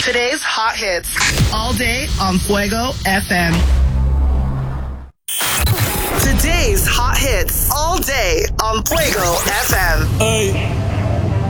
Today's hot hits all day on Fuego FM. Today's hot hits all day on Fuego FM. Hey.